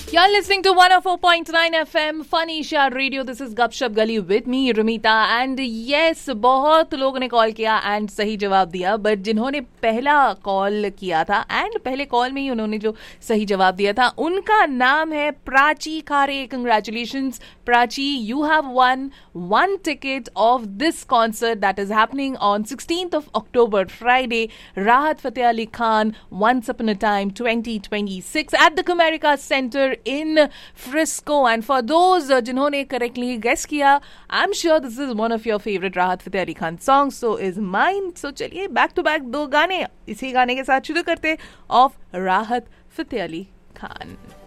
You're listening to 104.9 FM Fun Asia Radio. This is Gupshup Gali with me, Rumita. And yes, बहुत लोगों ने call किया and सही जवाब दिया. बट जिन्होंने पहला कॉल किया था एंड पहले कॉल में ही उन्होंने जो सही जवाब दिया था, उनका नाम है प्राची खारे. Congratulations Prachi, you have won one ticket of this concert that is happening on 16th of October, Friday. Rahat Fateh Ali Khan, Once Upon a Time 2026 at the Comerica Center in Frisco. And for those जिन्होंने correctly guess किया, I'm sure this is one of your favorite Rahat Fateh Ali Khan songs. So is mine. So चलिए back to back दो गाने इसी गाने के साथ शुरू करते of Rahat Fateh Ali Khan.